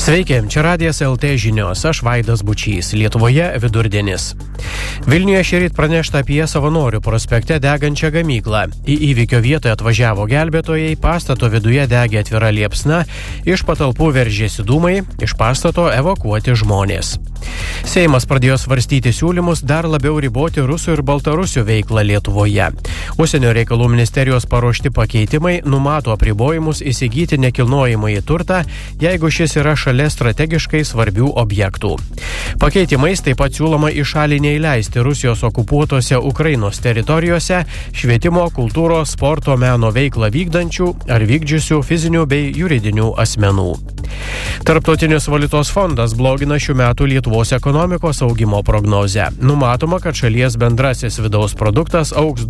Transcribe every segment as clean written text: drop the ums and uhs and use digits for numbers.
Sveiki, čia Radijas LT žinios, aš Vaidas Bučys, Lietuvoje vidurdienis. Vilniuje šįryt pranešta apie Savanorių prospekte degančią gamyklą. Į įvykio vietą atvažiavo gelbėtojai, pastato viduje degė atvira liepsna, iš patalpų veržėsi dūmai, iš pastato evakuoti žmonės. Seimas pradėjo svarstyti siūlymus dar labiau riboti rusų ir baltarusių veiklą Lietuvoje. Užsienio reikalų ministerijos paruošti pakeitimai numato apribojimus įsigyti nekilnojamąjį turtą, jeigu šis yra šalia strategiškai svarbių objektų. Pakeitimais taip pat siūloma į šalį neįleisti Rusijos okupuotose Ukrainos teritorijose švietimo, kultūros, sporto, meno veiklą vykdančių ar vykdžiusių fizinių bei juridinių asmenų. Tarptautinis valiutos fondas blogina šių metų Lietuvos ekonomikos augimo prognozę. Numatoma, kad šalies bendrasis vidaus produktas augs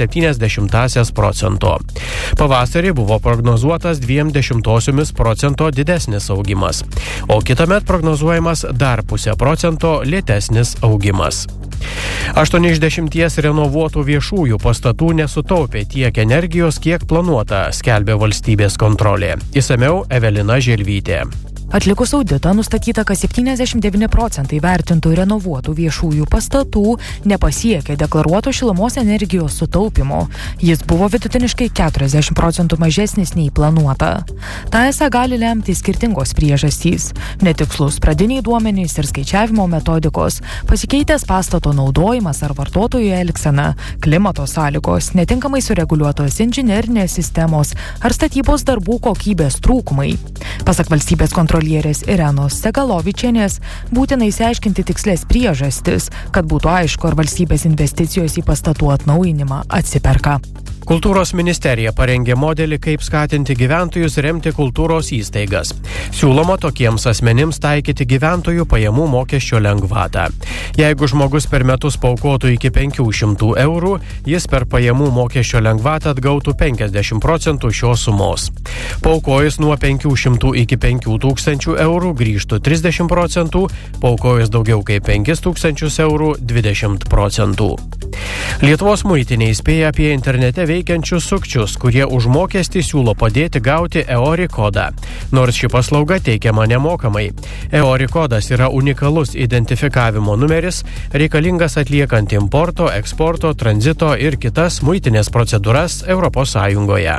2,7%. Pavasarį buvo prognozuotas 0,2% didesnis augimas, o kitąmet prognozuojamas dar 0,5% lėtesnis augimas. 8 iš 10 renovuotų viešųjų pastatų nesutaupė tiek energijos, kiek planuota, skelbė valstybės kontrolė. Išsamiau Evelina Želvytė. Atlikus auditą nustatyta, kad 79% vertintų renovuotų viešųjų pastatų nepasiekė deklaruoto šilumos energijos sutaupimo. Jis buvo vidutiniškai 40% mažesnis nei planuota. Ta esą gali lemti skirtingos priežastys. Netikslus pradiniai duomenys ir skaičiavimo metodikos, pasikeitęs pastato naudojimas ar vartotojų elgsena, klimato sąlygos, netinkamai sureguliuotos inžinerinės sistemos ar statybos darbų kokybės trūkumai. Pasak valstybės kontrolierės Irenos Segalovičienės, būtina išsiaiškinti tikslės priežastis, kad būtų aišku, ar valstybės investicijos į pastatų atnaujinimą atsiperka. Kultūros ministerija parengė modelį, kaip skatinti gyventojus remti kultūros įstaigas. Siūloma tokiems asmenims taikyti gyventojų pajamų mokesčio lengvatą. Jeigu žmogus per metus paaukotų iki 500 eurų, jis per pajamų mokesčio lengvatą atgautų 50% šios sumos. Paaukojus nuo 500 iki 5000 eurų grįžtų 30%, paaukojus daugiau kaip 5000 eurų 20%. Lietuvos muitinė įspėja apie internete veikiančius sukčius, kurie už mokestį siūlo padėti gauti EORI kodą, nors ši paslauga teikiama nemokamai. EORI kodas yra unikalus identifikavimo numeris, reikalingas atliekant importo, eksporto, tranzito ir kitas muitinės procedūras ES.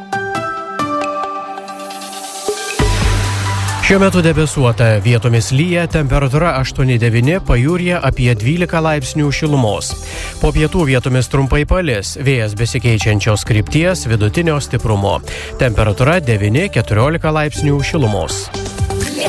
Šiuo metu debesuota, vietomis lyja, temperatūra 8-9, pajūryje apie 12 laipsnių šilumos. Po pietų vietomis trumpai palis, vėjas besikeičiančios krypties, vidutinio stiprumo. Temperatūra 9-14 laipsnių šilumos.